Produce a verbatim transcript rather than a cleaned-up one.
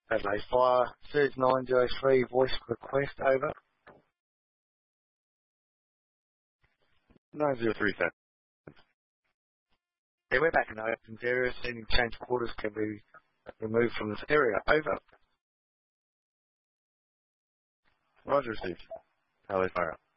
Adelaide Fire, Surge nine zero three, voice request, over. nine zero three, sir. Yeah, we're back in the open area. Any change quarters can be removed from this area, over. Roger, received. Adelaide Fire.